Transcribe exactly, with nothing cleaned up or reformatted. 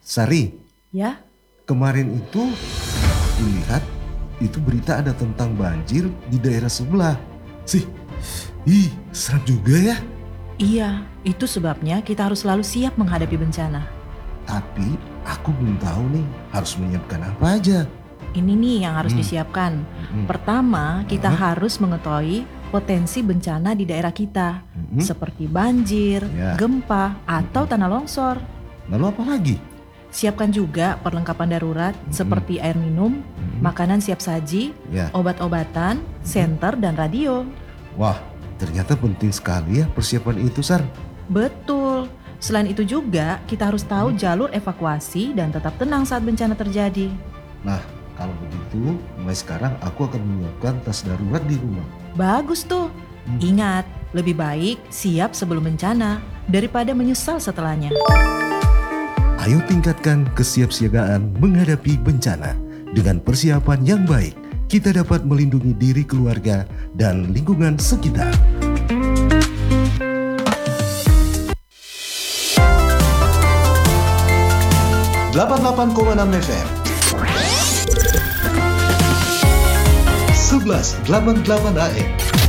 Sari, Ya, kemarin itu aku lihat itu berita ada tentang banjir di daerah sebelah. Sih, ih serem juga ya. iya, itu sebabnya kita harus selalu siap menghadapi bencana. Tapi aku belum tahu nih harus menyiapkan apa aja. Ini nih yang harus Hmm. disiapkan. Hmm. Pertama, kita Hah? harus mengetahui potensi bencana di daerah kita, Hmm. seperti banjir, Ya. gempa, atau Hmm. tanah longsor. Lalu apa lagi? Siapkan juga perlengkapan darurat Hmm. seperti air minum, Hmm. makanan siap saji, Ya. obat-obatan, senter, dan radio. Wah, ternyata penting sekali ya persiapan itu, Sar. Betul. Selain itu juga, kita harus tahu jalur evakuasi dan tetap tenang saat bencana terjadi. Nah, kalau begitu, mulai sekarang aku akan menyiapkan tas darurat di rumah. Bagus tuh. Hmm. Ingat, lebih baik siap sebelum bencana daripada menyesal setelahnya. Ayo tingkatkan kesiapsiagaan menghadapi bencana. Dengan persiapan yang baik, kita dapat melindungi diri keluarga dan lingkungan sekitar. delapan puluh delapan koma enam F M sebelas delapan puluh delapan A M